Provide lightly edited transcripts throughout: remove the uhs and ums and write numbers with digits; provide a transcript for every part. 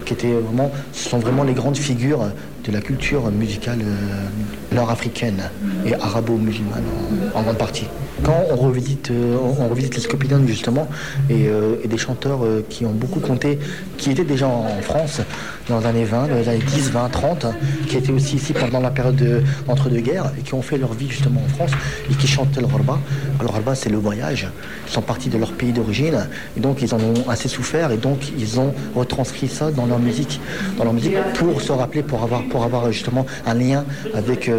qui étaient vraiment, ce sont vraiment les grandes figures de la culture musicale nord-africaine et arabo-musulmane en grande partie. Quand on revisite les Scopidones justement et des chanteurs qui ont beaucoup compté, qui étaient déjà en France dans les années 20, dans les années 10, 20, 30, qui étaient aussi ici pendant la période entre-deux-guerres et qui ont fait leur vie justement en France et qui chantaient le Ghorba. Le Ghorba, c'est le voyage. Ils sont partis de leur pays d'origine et donc ils en ont assez souffert et donc ils ont retranscrit ça dans leur musique pour se rappeler, pour avoir justement un lien avec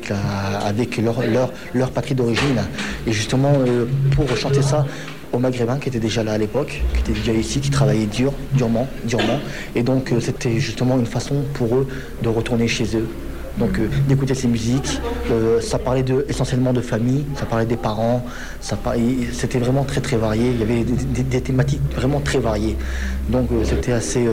leur patrie d'origine. Et justement, pour chanter ça aux Maghrébins qui étaient déjà là à l'époque, qui étaient déjà ici, qui travaillaient durement. Et donc, c'était justement une façon pour eux de retourner chez eux. Donc d'écouter ces musiques, ça parlait essentiellement de famille, ça parlait des parents, c'était vraiment très très varié, il y avait des thématiques vraiment très variées. Donc c'était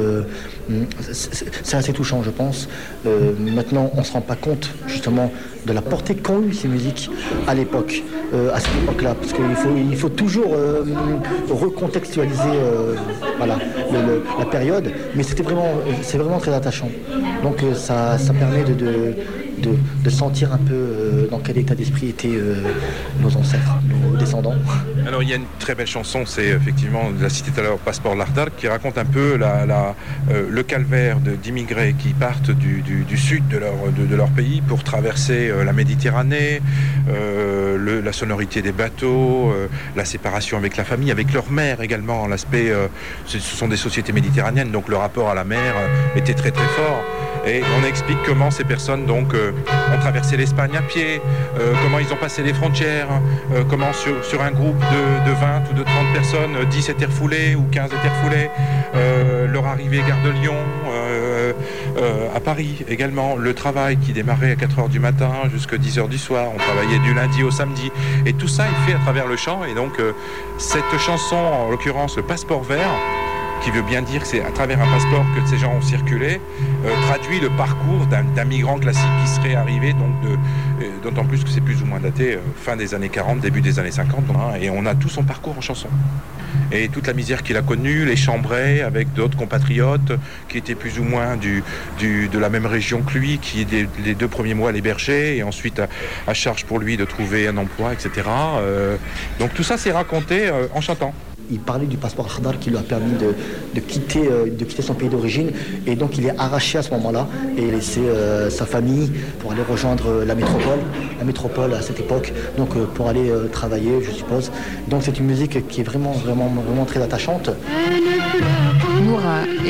c'est assez touchant je pense. Maintenant on ne se rend pas compte justement de la portée qu'ont eu ces musiques à l'époque, à cette époque-là, parce qu'il faut toujours recontextualiser la période, mais c'est vraiment très attachant. Donc ça permet de sentir un peu dans quel état d'esprit étaient nos ancêtres, nos descendants. Alors il y a une très belle chanson, c'est effectivement, la cité tout à l'heure, Passeport Lardar, qui raconte un peu le calvaire d'immigrés qui partent du sud de leur pays pour traverser la Méditerranée, la sonorité des bateaux, la séparation avec la famille, avec leur mère également. L'aspect, ce sont des sociétés méditerranéennes, donc le rapport à la mer était très très fort. Et on explique comment ces personnes donc ont traversé l'Espagne à pied, comment ils ont passé les frontières, comment sur un groupe de 20 ou de 30 personnes, 10 étaient refoulés ou 15 étaient refoulés, leur arrivée gare de Lyon, à Paris également, le travail qui démarrait à 4h du matin jusqu'à 10h du soir, on travaillait du lundi au samedi, et tout ça est fait à travers le chant. Et donc cette chanson, en l'occurrence le Passeport vert, qui veut bien dire que c'est à travers un passeport que ces gens ont circulé, traduit le parcours d'un migrant classique qui serait arrivé, donc d'autant plus que c'est plus ou moins daté, fin des années 40, début des années 50, et on a tout son parcours en chanson. Et toute la misère qu'il a connue, les chambrés avec d'autres compatriotes qui étaient plus ou moins de la même région que lui, qui les 2 premiers mois l'hébergeaient, et ensuite à charge pour lui de trouver un emploi, etc. Donc tout ça c'est raconté en chantant. Il parlait du passeport Lardar qui lui a permis de quitter son pays d'origine, et donc il est arraché à ce moment-là et laissé sa famille pour aller rejoindre la métropole à cette époque, donc pour aller travailler je suppose. Donc c'est une musique qui est vraiment très attachante. Moura